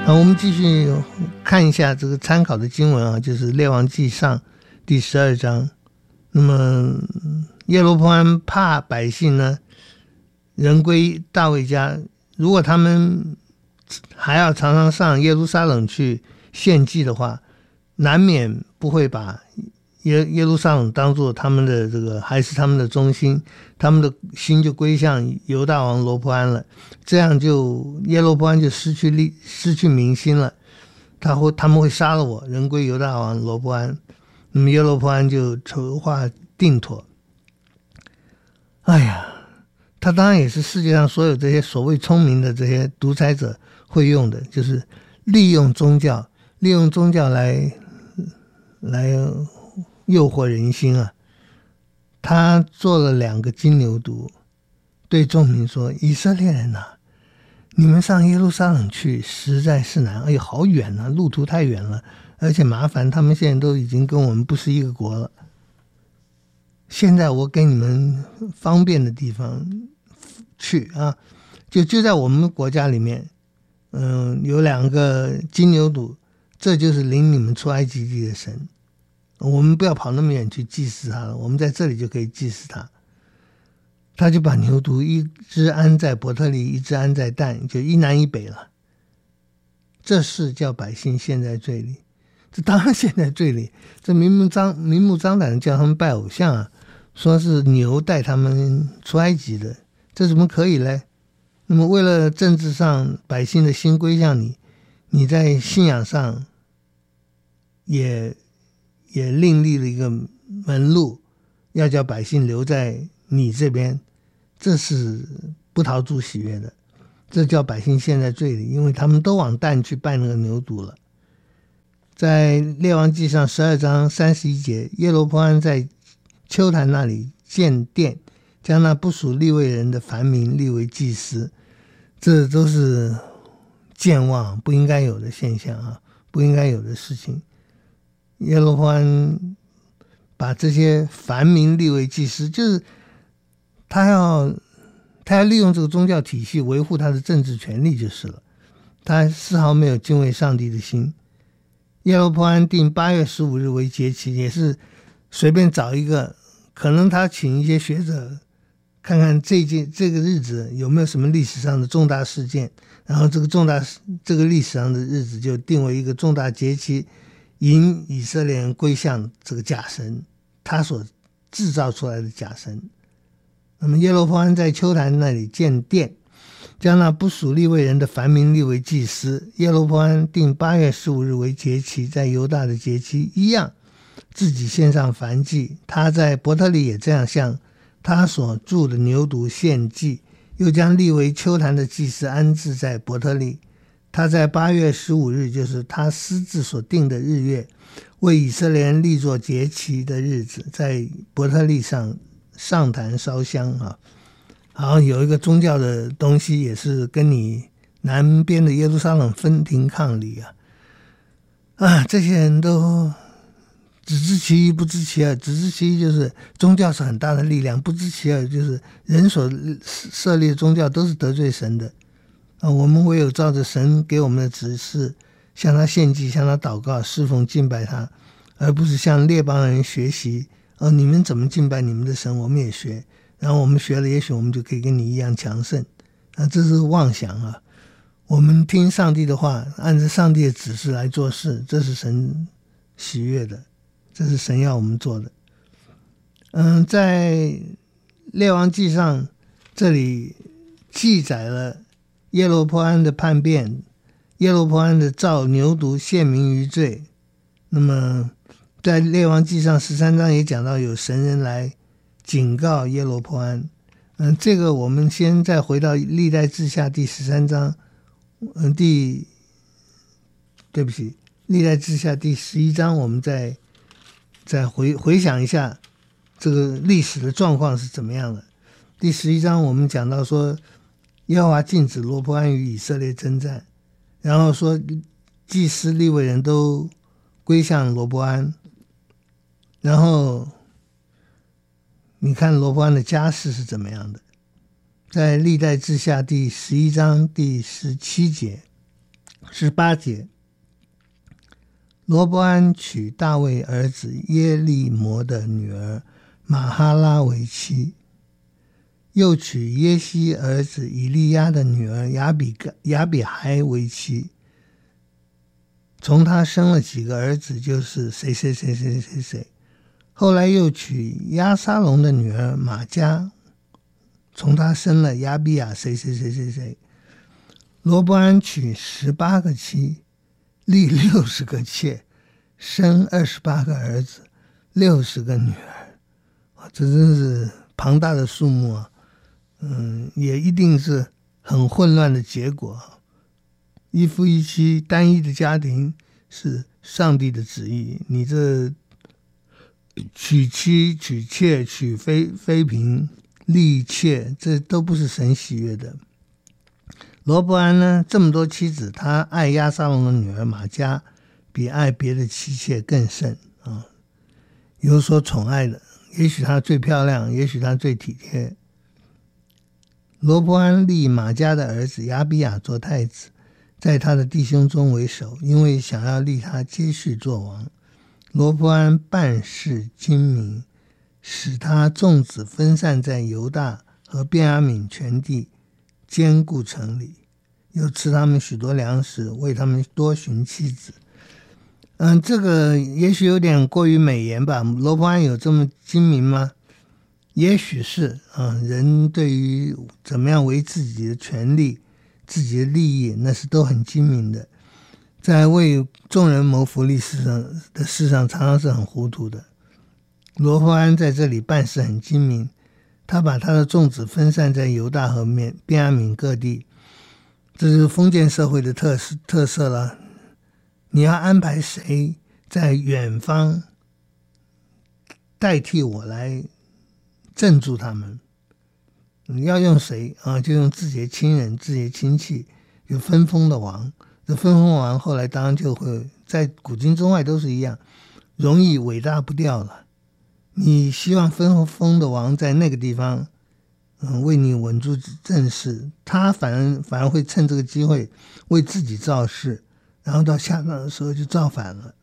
好，我们继续看一下这个参考的经文啊，就是列王纪上第12章。那么耶罗波安怕百姓呢人归大卫家，如果他们还要常常上耶路撒冷去献祭的话，难免不会把耶路撒冷当作他们的这个还是他们的中心，他们的心就归向犹大王罗波安了，这样就耶罗波安就失去民心了，他们会杀了我，人归犹大王罗波安。那么耶罗波安就筹划定妥。哎呀，他当然也是世界上所有这些所谓聪明的这些独裁者会用的，就是利用宗教来诱惑人心啊。他做了2个金牛犊，对众民说：以色列人啊，你们上耶路撒冷去实在是难，哎呦好远啊，路途太远了，而且麻烦，他们现在都已经跟我们不是一个国了。现在我给你们方便的地方去啊，就在我们国家里面，有2个金牛犊，这就是领你们出埃及地的神。我们不要跑那么远去祭祀他了，我们在这里就可以祭祀他。他就把牛犊一只安在伯特利，一只安在但，就一南一北了。这事叫百姓陷在罪里，这当然陷在罪里，这明目张胆的叫他们拜偶像啊，说是牛带他们出埃及的，这怎么可以呢？那么为了政治上百姓的心归向你，你在信仰上也另立了一个门路，要叫百姓留在你这边，这是不讨主喜悦的，这叫百姓陷在罪里，因为他们都往但去拜那个牛犊了。在列王纪上12章31节，耶罗波安在丘坛那里建殿，将那不属利未人的凡民立为祭司，这都是健忘，不应该有的现象啊，不应该有的事情。耶罗波安把这些凡民立为祭司，就是他要利用这个宗教体系维护他的政治权利就是了，他丝毫没有敬畏上帝的心。耶罗波安定8月15日为节期，也是随便找一个，可能他请一些学者看看这个日子有没有什么历史上的重大事件，然后这个历史上的日子就定为一个重大节期，引以色列人归向这个假神，他所制造出来的假神。那么耶罗波安在丘坛那里建殿，将那不属利未人的凡民立为祭司。耶罗波安定8月15日为节期，在犹大的节期一样，自己献上燔祭。他在伯特利也这样向他所住的牛犊献祭，又将立为丘坛的祭司安置在伯特利。他在8月15日，就是他私自所定的日月，为以色列人立作节期的日子，在伯特利上坛烧香啊。好，有一个宗教的东西也是跟你南边的耶路撒冷分庭抗礼啊！这些人都只知其一不知其二，只知其一就是宗教是很大的力量，不知其二就是人所设立的宗教都是得罪神的啊！我们唯有照着神给我们的指示，向他献祭，向他祷告，侍奉敬拜他，而不是向列邦人学习你们怎么敬拜你们的神，我们也学，然后我们学了，也许我们就可以跟你一样强盛这是妄想啊！我们听上帝的话，按照上帝的指示来做事，这是神喜悦的，这是神要我们做的。在列王纪上这里记载了耶罗波安的叛变，耶罗波安的造牛犊陷民于罪。那么在列王纪上13章也讲到有神人来警告耶罗波安。这个我们先再回到历代志下第13章，历代志下第11章，我们再回想一下这个历史的状况是怎么样的。第11章我们讲到说，耶和华禁止罗波安与以色列征战，然后说祭司利未人都归向罗波安，然后你看罗波安的家世是怎么样的。在历代志下第11章第17节 18节，罗波安娶大卫儿子耶利摩的女儿玛哈拉为妻，又娶耶西儿子以利亚的女儿亚比孩为妻，从他生了几个儿子，就是谁谁谁谁谁谁。后来又娶押沙龙的女儿玛迦，从他生了亚比亚谁谁谁谁谁。罗波安娶18个妻，立60个妾，生28个儿子，60个女儿。这真是庞大的数目啊！也一定是很混乱的结果。一夫一妻单一的家庭是上帝的旨意，你这娶妻娶妾娶妃嫔立妾，这都不是神喜悦的。罗波安呢，这么多妻子，他爱押沙龙的女儿玛迦比爱别的妻妾更甚啊，有所宠爱的，也许她最漂亮，也许她最体贴。罗波安立玛迦的儿子亚比亚做太子，在他的弟兄中为首，因为想要立他接续做王。罗波安办事精明，使他众子分散在犹大和便雅悯全地，坚固城里，又赐他们许多粮食，为他们多寻妻子。这个也许有点过于美言吧。罗波安有这么精明吗？也许是人对于怎么样为自己的权利、自己的利益，那是都很精明的。在为众人谋福利事上，常常是很糊涂的。罗波安在这里办事很精明，他把他的众子分散在犹大和便雅悯各地，这是封建社会的特色了。你要安排谁在远方代替我来镇住他们，你要用谁就用自己的亲人、自己的亲戚，有分封的王。这分封王后来当然就会在古今中外都是一样，容易伟大不掉了。你希望分封的王在那个地方为你稳住政事，他反而会趁这个机会为自己造势，然后到下场的时候就造反了。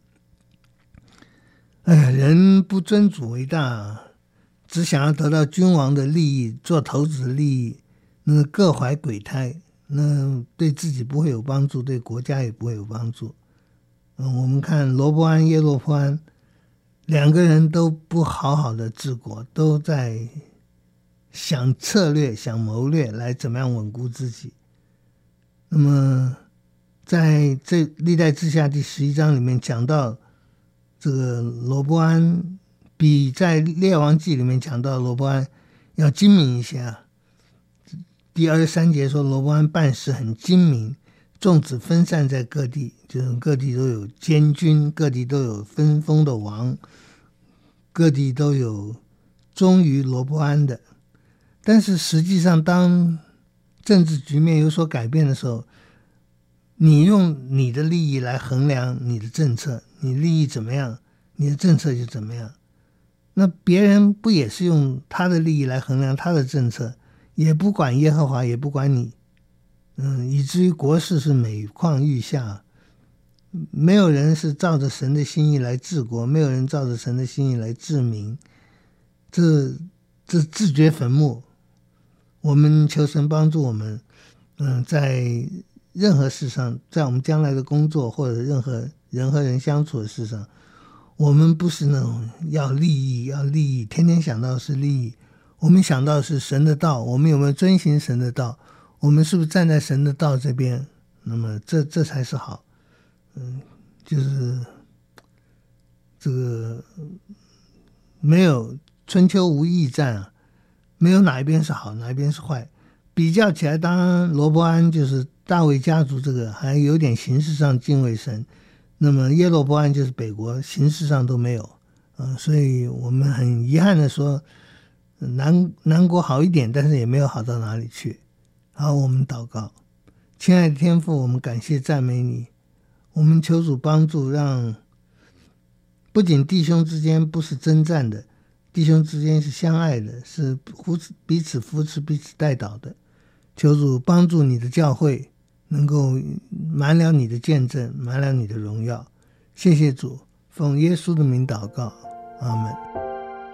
人不尊主为大，只想要得到君王的利益，做头子的利益，那各怀鬼胎，那对自己不会有帮助，对国家也不会有帮助。我们看罗波安、耶罗波安两个人都不好好的治国，都在想策略、想谋略来怎么样稳固自己。那么在这历代志下第11章里面讲到这个罗波安，比在列王记里面讲到罗波安要精明一些啊。第23节说罗波安办事很精明，众子分散在各地，就是各地都有监军，各地都有分封的王，各地都有忠于罗波安的。但是实际上当政治局面有所改变的时候，你用你的利益来衡量你的政策，你利益怎么样，你的政策就怎么样。那别人不也是用他的利益来衡量他的政策，也不管耶和华，也不管你，以至于国事是每况愈下。没有人是照着神的心意来治国，没有人照着神的心意来治民，这自掘坟墓。我们求神帮助我们，在任何事上，在我们将来的工作或者任何人和人相处的事上，我们不是那种要利益，天天想到是利益。我们想到是神的道，我们有没有遵行神的道？我们是不是站在神的道这边？那么这才是好。就是这个没有春秋无义战啊，没有哪一边是好，哪一边是坏。比较起来，当然罗波安就是大卫家族这个还有点形式上敬畏神，那么耶罗波安就是北国，形式上都没有。所以我们很遗憾的说，南国好一点，但是也没有好到哪里去。好，我们祷告。亲爱的天父，我们感谢赞美你，我们求主帮助，让不仅弟兄之间不是征战的，弟兄之间是相爱的，是彼此扶持、彼此带导的。求主帮助你的教会能够满了你的见证，满了你的荣耀。谢谢主，奉耶稣的名祷告，阿们。